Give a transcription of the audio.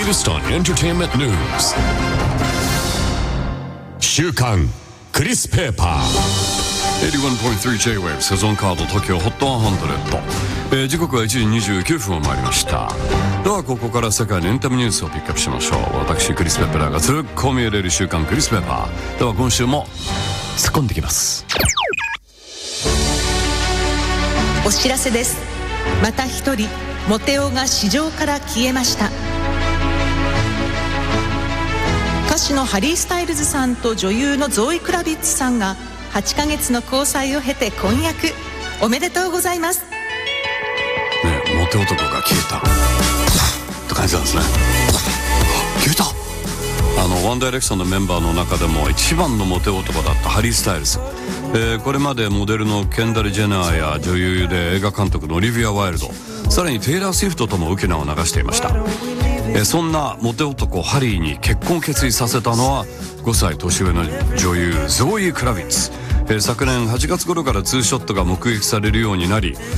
latest on entertainment news. 週刊クリス・ペーパー 81.3 J-Wave セゾンカード TOKYO HOT 100、時刻は1時29分を回りました。ではここから世界のエンタメニュースをピックアップしましょう。私クリス・ペーパーが突っ込み入れる週刊クリス・ペーパーでは今週も突っ込んできます。 お知らせです。また一人モテ男が市場から消えました。歌手のハリー・スタイルズさんと女優のゾーイ・クラビッツさんが8ヶ月の交際を経て婚約。おめでとうございます。 モテ男が消えたって感じなんですね。消えた。ワンダイレクションのメンバーの中でも一番のモテ男だったハリー・スタイルズ、これまでモデルのケンダル・ジェナーや女優で映画監督のオリビア・ワイルド、さらにテイラー・スウィフトとも受け名を流していました。そんなモテ男ハリーに結婚を決意させたのは5歳年上の女優ゾーイ・クラビッツ。昨年8月頃からツーショットが目撃されるようになり、